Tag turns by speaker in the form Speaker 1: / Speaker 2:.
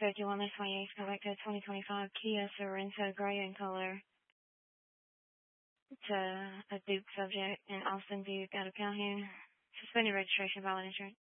Speaker 1: said you want this 28th, go back to 2025 Kia Sorento gray in color. It's a Duke subject in Austin View, got a Calhoun. Suspended registration, valid insurance.